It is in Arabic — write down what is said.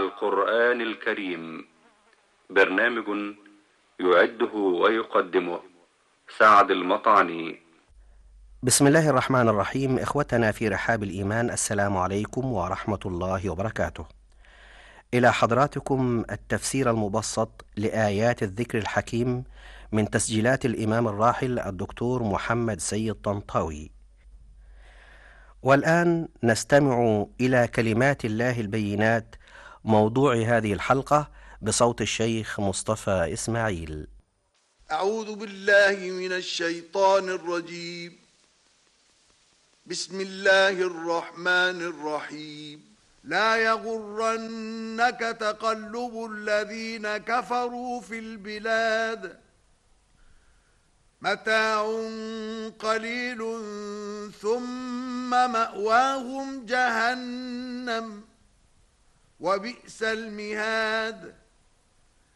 القرآن الكريم. برنامج يعده ويقدمه سعد المطعني. بسم الله الرحمن الرحيم. إخوتنا في رحاب الإيمان، السلام عليكم ورحمة الله وبركاته. إلى حضراتكم التفسير المبسط لآيات الذكر الحكيم من تسجيلات الإمام الراحل الدكتور محمد سيد طنطاوي. والآن نستمع إلى كلمات الله البينات، موضوع هذه الحلقة بصوت الشيخ مصطفى إسماعيل. أعوذ بالله من الشيطان الرجيم. بسم الله الرحمن الرحيم. لا يغرنك تقلب الذين كفروا في البلاد، متاع قليل ثم مأواهم جهنم وبئس المهاد.